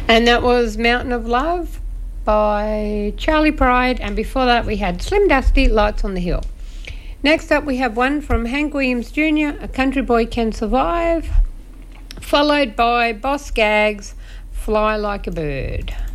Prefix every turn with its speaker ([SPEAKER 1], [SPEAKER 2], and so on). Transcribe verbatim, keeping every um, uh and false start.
[SPEAKER 1] And that was Mountain of Love by Charlie Pride, and before that we had Slim Dusty, Lights on the Hill. Next up we have one from Hank Williams Junior, A Country Boy Can Survive, followed by Boss Gags, Fly Like a Bird.